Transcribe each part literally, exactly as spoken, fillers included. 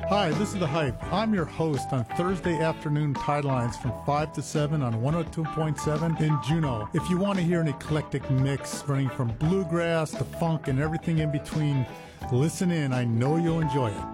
Hi, this is The Hype. I'm your host on Thursday afternoon Tidelines from five to seven on one oh two point seven in Juneau. If you want to hear an eclectic mix running from bluegrass to funk and everything in between, listen in. I know you'll enjoy it.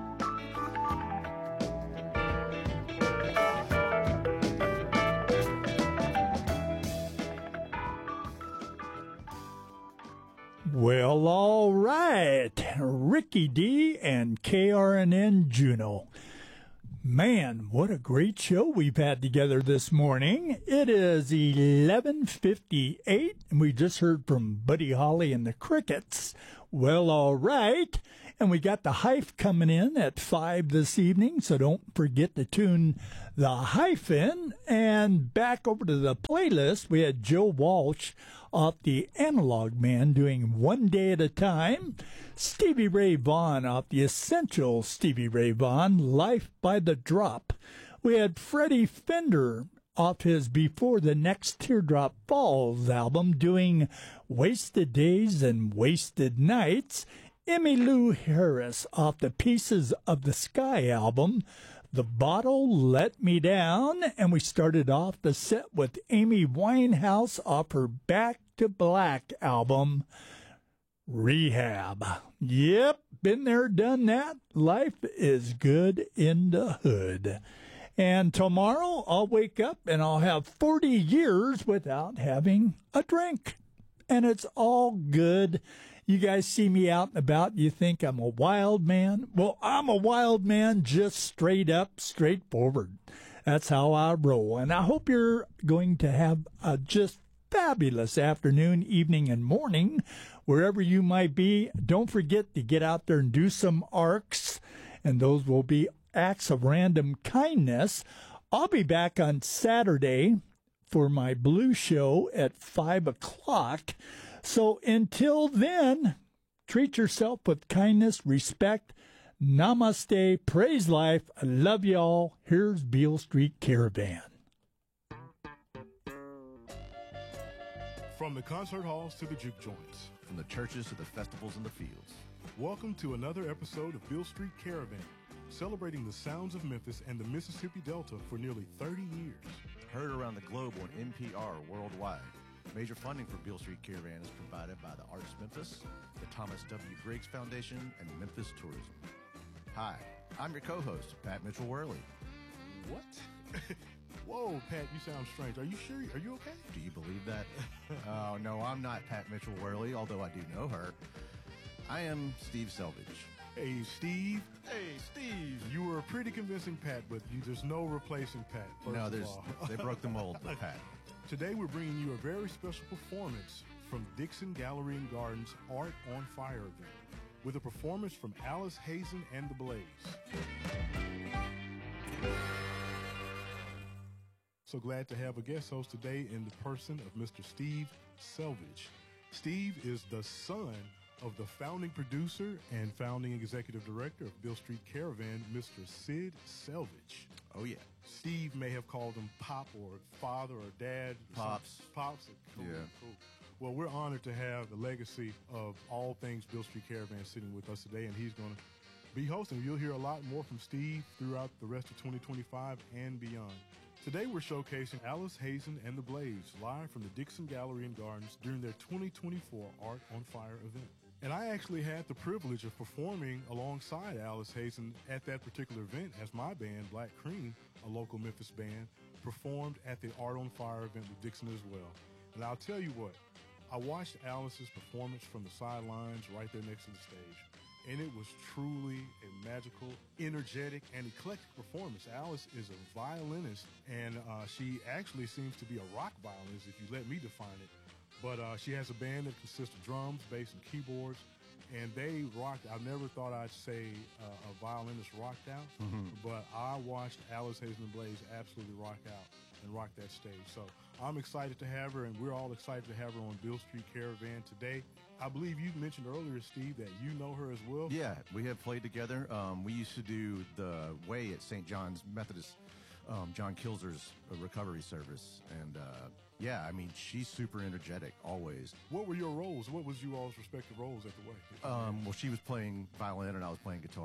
Well, all right. Ricky D and K R N N Juneau. Man, what a great show we've had together this morning. It is eleven fifty-eight, and we just heard from Buddy Holly and the Crickets. Well, all right. And we got the Hype coming in at five this evening, so don't forget to tune the Hype in. And back over to the playlist, we had Joe Walsh off the Analog Man doing One Day at a Time. Stevie Ray Vaughan off the Essential Stevie Ray Vaughan, Life by the Drop. We had Freddie Fender off his Before the Next Teardrop Falls album doing Wasted Days and Wasted Nights. Emmylou Harris off the Pieces of the Sky album, The Bottle Let Me Down, and we started off the set with Amy Winehouse off her Back to Black album, Rehab. Yep, been there, done that. Life is good in the hood. And tomorrow I'll wake up and I'll have forty years without having a drink. And it's all good. You guys see me out and about, you think I'm a wild man? Well, I'm a wild man, just straight up, straightforward. That's how I roll. And I hope you're going to have a just fabulous afternoon, evening, and morning, wherever you might be. Don't forget to get out there and do some arcs, and those will be acts of random kindness. I'll be back on Saturday for my Blue Show at five o'clock. So until then, treat yourself with kindness, respect. Namaste. Praise life. I love y'all. Here's Beale Street Caravan. From the concert halls to the juke joints. From the churches to the festivals and the fields. Welcome to another episode of Beale Street Caravan, celebrating the sounds of Memphis and the Mississippi Delta for nearly thirty years. Heard around the globe on N P R worldwide. Major funding for Beale Street Caravan is provided by the Arts Memphis, the Thomas W. Griggs Foundation, and Memphis Tourism. Hi, I'm your co-host, Pat Mitchell Worley. What? Whoa, Pat, you sound strange. Are you sure? Are you okay? Do you believe that? Oh, no, I'm not Pat Mitchell Worley, although I do know her. I am Steve Selvage. Hey, Steve. Hey, Steve. You were a pretty convincing Pat, but you, there's no replacing Pat. No, there's. They broke the mold with Pat. Today we're bringing you a very special performance from Dixon Gallery and Gardens Art on Fire event with a performance from Alice Hazen and the Blaze. So glad to have a guest host today in the person of Mister Steve Selvage. Steve is the son of the founding producer and founding executive director of Beale Street Caravan, Mister Sid Selvage. Oh, yeah. Steve may have called him Pop or father or dad. Pops. Pops. Cool, Yeah. Cool. Well, we're honored to have the legacy of all things Beale Street Caravan sitting with us today, and he's going to be hosting. You'll hear a lot more from Steve throughout the rest of twenty twenty-five and beyond. Today, we're showcasing Alice Hazen and the Blaze live from the Dixon Gallery and Gardens during their twenty twenty-four Art on Fire event. And I actually had the privilege of performing alongside Alice Hazen at that particular event as my band, Black Cream, a local Memphis band, performed at the Art on Fire event with Dixon as well. And I'll tell you what, I watched Alice's performance from the sidelines right there next to the stage. And it was truly a magical, energetic, and eclectic performance. Alice is a violinist, and uh, she actually seems to be a rock violinist, if you let me define it. But uh, she has a band that consists of drums, bass, and keyboards, and they rocked. I never thought I'd say uh, a violinist rocked out, mm-hmm. but I watched Alice Hazen and Blaze absolutely rock out and rock that stage. So I'm excited to have her, and we're all excited to have her on Beale Street Caravan today. I believe you mentioned earlier, Steve, that you know her as well. Yeah, we have played together. Um, we used to do the Way at Saint John's Methodist, um, John Kilzer's recovery service. And, uh, yeah, I mean, she's super energetic, always. What were your roles? What was you all's respective roles at the Way? Um, well, she was playing violin, and I was playing guitar.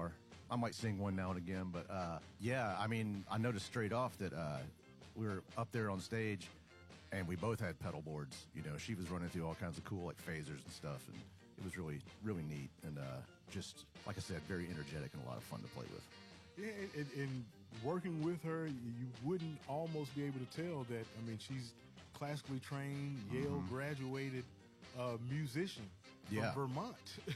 I might sing one now and again, but uh, yeah, I mean, I noticed straight off that uh, we were up there on stage, and we both had pedal boards. You know, she was running through all kinds of cool like phasers and stuff, and it was really, really neat, and uh, just like I said, very energetic and a lot of fun to play with. Yeah, and, and working with her, you wouldn't almost be able to tell that. I mean, she's classically trained, Yale mm-hmm. graduated uh, musician from yeah. Vermont.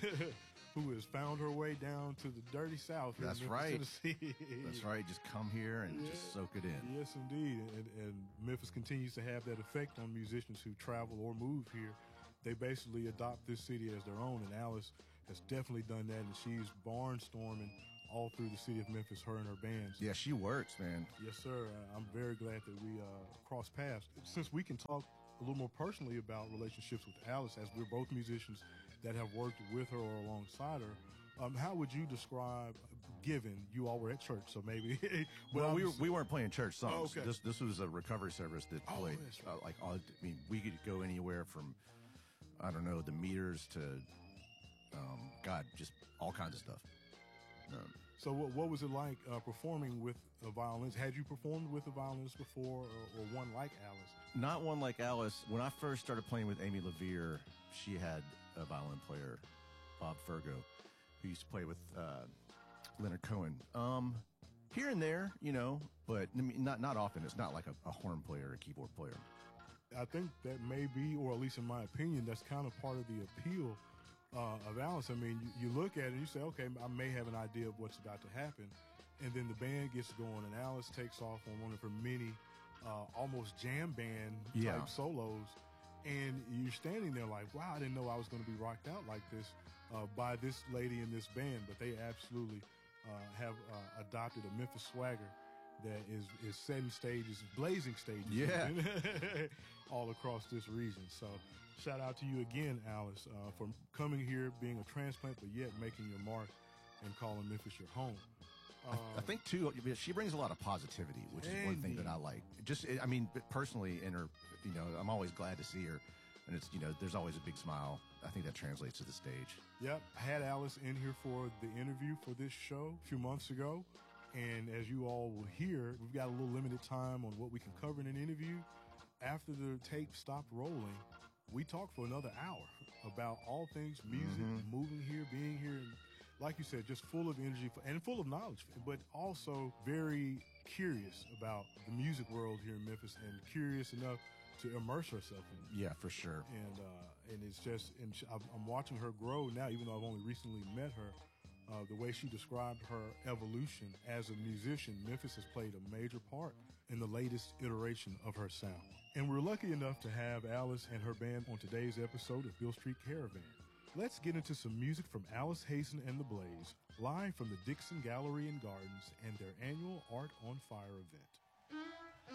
Who has found her way down to the dirty South. That's in right. Tennessee. That's right. Just come here and yeah. just soak it in. Yes, indeed. And, and Memphis continues to have that effect on musicians who travel or move here. They basically adopt this city as their own, and Alice has definitely done that, and she's barnstorming all through the city of Memphis, her and her bands. Yeah, she works, man. Yes, sir. I'm very glad that we uh, crossed paths. Since we can talk a little more personally about relationships with Alice, as we're both musicians that have worked with her or alongside her, um, how would you describe, given you all were at church, so maybe... well, we, were, we weren't playing church songs. Oh, okay. This this was a recovery service that oh, played, right. uh, like, all, I mean, we could go anywhere from, I don't know, the meters to, um, God, just all kinds of stuff. Um, so what, what was it like uh, performing with a violinist? Had you performed with a violinist before, or, or one like Alice? Not one like Alice. When I first started playing with Amy LaVere, she had a violin player, Bob Fergo, who used to play with uh, Leonard Cohen. Um, here and there, you know, but I mean, not not often. It's not like a, a horn player or a keyboard player. I think that may be, or at least in my opinion, that's kind of part of the appeal uh, of Alice. I mean, you, you look at it and you say, okay, I may have an idea of what's about to happen. And then the band gets going and Alice takes off on one of her many uh, almost jam band yeah. type solos. And you're standing there like, wow, I didn't know I was going to be rocked out like this uh, by this lady in this band. But they absolutely uh, have uh, adopted a Memphis swagger that is, is setting stages, blazing stages, yeah. all across this region. So shout out to you again, Alice, uh, for coming here, being a transplant, but yet making your mark and calling Memphis your home. Uh, I think too, she brings a lot of positivity, which is one thing that I like. Just, I mean, personally, in her, you know, I'm always glad to see her, and it's, you know, there's always a big smile. I think that translates to the stage. Yep, I had Alice in here for the interview for this show a few months ago, and as you all will hear, we've got a little limited time on what we can cover in an interview. After the tape stopped rolling, we talked for another hour about all things music, mm-hmm. moving here, being here, and like you said, just full of energy and full of knowledge, but also very curious about the music world here in Memphis and curious enough to immerse herself in it. Yeah, for sure. And uh, and it's just, and she, I'm watching her grow now, even though I've only recently met her. Uh, the way she described her evolution as a musician, Memphis has played a major part in the latest iteration of her sound. And we're lucky enough to have Alice and her band on today's episode of Beale Street Caravan. Let's get into some music from Alice Hazen and the Blaze, live from the Dixon Gallery and Gardens and their annual Art on Fire event.